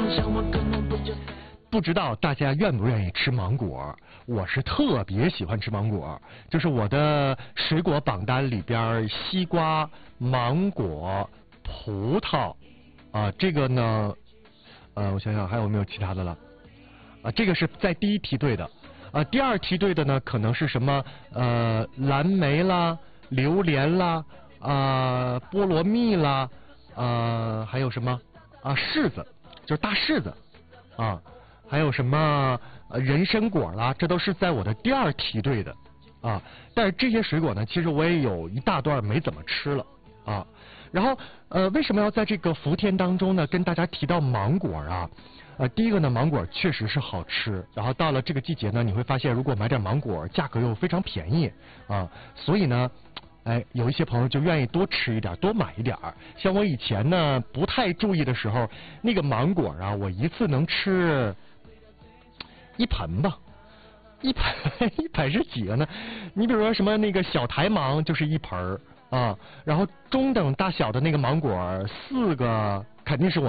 不知道大家愿不愿意吃芒果？我是特别喜欢吃芒果，就是我的水果榜单里边，西瓜、芒果、葡萄，这个呢，我想想还有没有其他的了？这个是在第一梯队的，第二梯队的呢，可能是什么蓝莓啦、榴莲啦、菠萝蜜啦，还有什么柿子，就是大柿子还有什么人参果啦，这都是在我的第二梯队的但是这些水果呢，其实我也有一大段没怎么吃了然后为什么要在这个伏天当中呢跟大家提到芒果第一个呢，芒果确实是好吃，然后到了这个季节呢，你会发现如果买点芒果，价格又非常便宜所以呢，有一些朋友就愿意多吃一点，多买一点。像我以前呢不太注意的时候，那个芒果我一次能吃一盆吧，一盆是几个呢？你比如说什么那个小台芒就是一盆然后中等大小的那个芒果4个肯定是我